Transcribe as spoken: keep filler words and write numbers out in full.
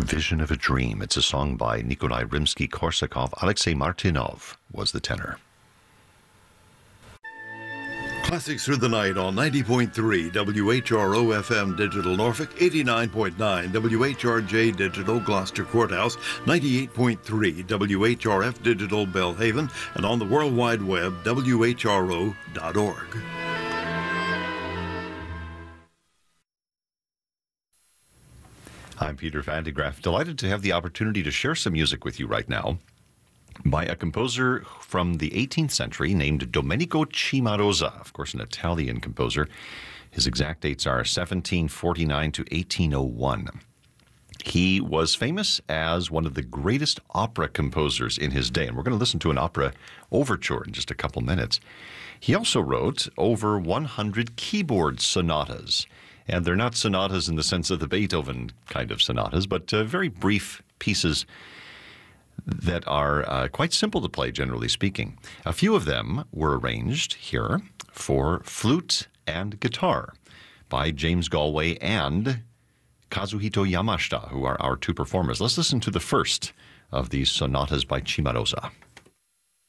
Vision of a Dream. It's a song by Nikolai Rimsky-Korsakov. Alexei Martynov was the tenor. Classics Through the Night on ninety point three W H R O F M Digital Norfolk, eighty-nine point nine W H R J Digital Gloucester Courthouse, ninety-eight point three W H R F Digital Belhaven, and on the World Wide Web, W H R O dot org. I'm Peter Van de Graaff, delighted to have the opportunity to share some music with you right now by a composer from the eighteenth century named Domenico Cimarosa, of course an Italian composer. His exact dates are seventeen forty-nine to eighteen oh one. He was famous as one of the greatest opera composers in his day, and we're going to listen to an opera overture in just a couple minutes. He also wrote over one hundred keyboard sonatas, and they're not sonatas in the sense of the Beethoven kind of sonatas, but uh, very brief pieces that are uh, quite simple to play, generally speaking. A few of them were arranged here for flute and guitar by James Galway and Kazuhito Yamashita, who are our two performers. Let's listen to the first of these sonatas by Cimarosa.